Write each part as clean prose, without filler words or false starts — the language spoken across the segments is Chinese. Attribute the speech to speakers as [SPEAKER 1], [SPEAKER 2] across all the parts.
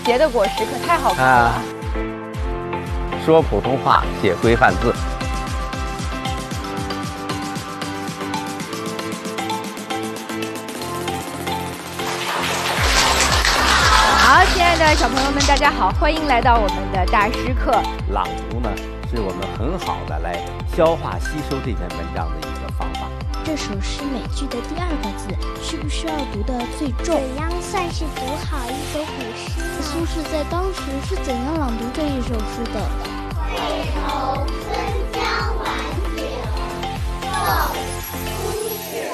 [SPEAKER 1] 结的果实可太好看了。
[SPEAKER 2] 说普通话，写规范字。
[SPEAKER 1] 好，亲爱的小朋友们，大家好，欢迎来到我们的大师课。
[SPEAKER 2] 朗读呢，是我们很好的来消化吸收这篇文章的一个方法。
[SPEAKER 3] 这首诗每句的第二个字需不需要读得最重？
[SPEAKER 4] 怎样算是读好一首古诗呢？
[SPEAKER 3] 苏轼在当时是怎样朗读这一首诗的？
[SPEAKER 4] 惠愁春江晚景，宋·苏轼。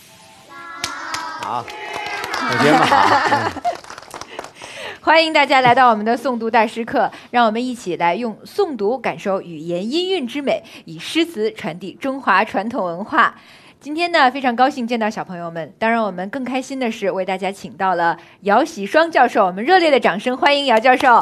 [SPEAKER 2] 好，同学们好。
[SPEAKER 1] 欢迎大家来到我们的诵读大师课，让我们一起来用诵读感受语言音韵之美，以诗词传递中华传统文化。今天呢，非常高兴见到小朋友们，当然我们更开心的是为大家请到了姚喜双教授，我们热烈的掌声欢迎姚教授。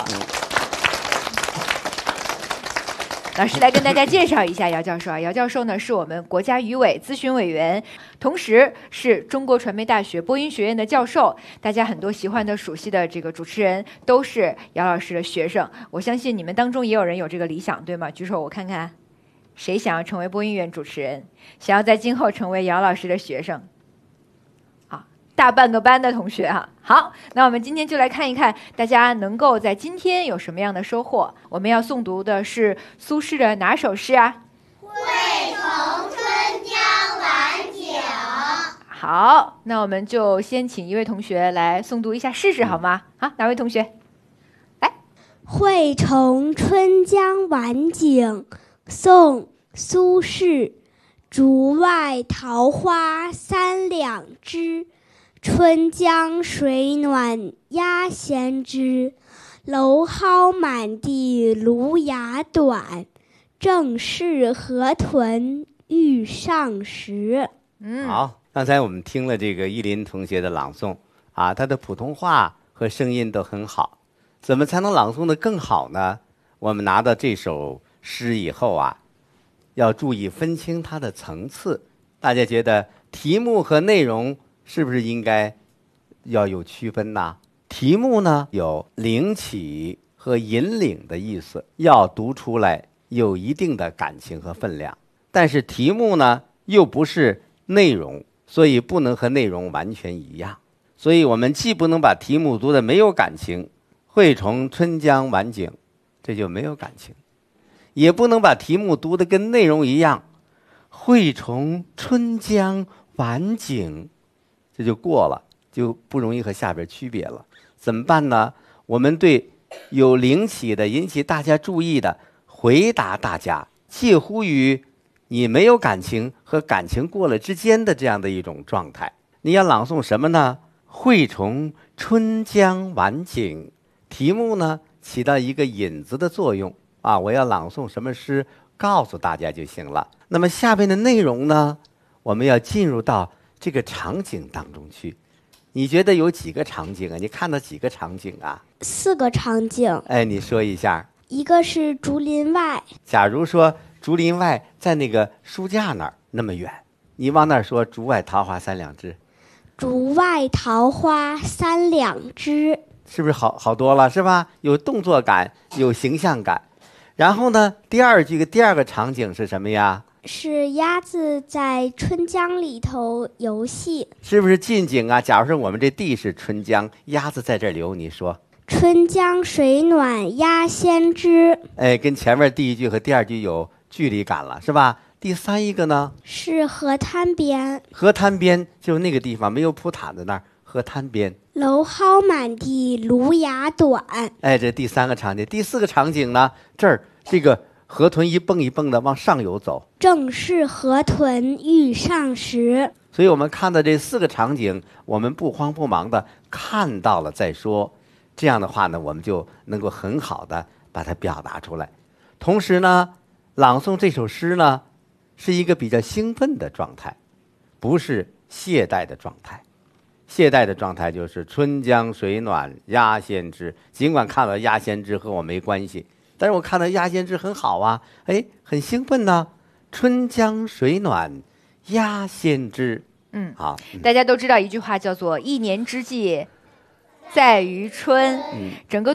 [SPEAKER 1] 老师来跟大家介绍一下姚教授啊，姚教授呢是我们国家语委咨询委员，同时是中国传媒大学播音学院的教授。大家很多喜欢的、熟悉的这个主持人都是姚老师的学生。我相信你们当中也有人有这个理想，对吗？举手我看看，谁想要成为播音员主持人？想要在今后成为姚老师的学生？大半个班的同学哈，好，那我们今天就来看一看大家能够在今天有什么样的收获。我们要诵读的是苏轼的哪首诗啊？
[SPEAKER 4] 惠从春江晚景。
[SPEAKER 1] 好，那我们就先请一位同学来诵读一下试试好吗？好，哪位同学？来。
[SPEAKER 3] 惠从春江晚景，宋·苏轼。竹外桃花三两枝，春江水暖鸭先知。蒌蒿满地芦芽短，正是河豚欲上时。
[SPEAKER 2] 好，刚才我们听了这个依林同学的朗诵啊，他的普通话和声音都很好。怎么才能朗诵得更好呢？我们拿到这首诗以后啊，要注意分清它的层次。大家觉得题目和内容是不是应该要有区分呢？题目呢有领起和引领的意思，要读出来有一定的感情和分量。但是题目呢又不是内容，所以不能和内容完全一样。所以我们既不能把题目读得没有感情，惠从春江晚景，这就没有感情，也不能把题目读得跟内容一样，惠从春江晚景，这就过了，就不容易和下边区别了。怎么办呢？我们对有领起的、引起大家注意的回答大家，介乎于你没有感情和感情过了之间的这样的一种状态。你要朗诵什么呢？惠从春江晚景，题目呢起到一个引子的作用啊，我要朗诵什么诗告诉大家就行了。那么下边的内容呢，我们要进入到这个场景当中去。你觉得有几个场景啊？你看到几个场景啊
[SPEAKER 3] ？4个场景。
[SPEAKER 2] 哎，你说一下。
[SPEAKER 3] 一个是竹林外。
[SPEAKER 2] 假如说竹林外在那个书架那儿那么远，你往那儿说竹外桃花三两枝。
[SPEAKER 3] 竹外桃花三两枝，
[SPEAKER 2] 是不是好多了，是吧？有动作感，有形象感。然后呢，第二个场景是什么呀？
[SPEAKER 3] 是鸭子在春江里头游戏。
[SPEAKER 2] 是不是近景啊？假如说我们这地是春江，鸭子在这儿游，你说
[SPEAKER 3] 春江水暖鸭先知。
[SPEAKER 2] 哎，跟前面第一句和第二句有距离感了，是吧？第三一个呢？
[SPEAKER 3] 是河滩边。
[SPEAKER 2] 河滩边就是那个地方，没有铺毯子那儿，河滩边。
[SPEAKER 3] 蒌蒿满地芦芽短。
[SPEAKER 2] 哎，这第三个场景。第四个场景呢？这儿这个河豚一蹦一蹦的往上游走，
[SPEAKER 3] 正是河豚欲上时。
[SPEAKER 2] 所以我们看到这4个场景，我们不慌不忙的看到了再说，这样的话呢，我们就能够很好的把它表达出来。同时呢，朗诵这首诗呢，是一个比较兴奋的状态，不是懈怠的状态。懈怠的状态就是春江水暖鸭先知，尽管看到鸭先知和我没关系，但是我看到鸭先知很好啊，哎，很兴奋呢。春江水暖鸭先知。好，
[SPEAKER 1] 大家都知道一句话叫做一年之计在于春。整个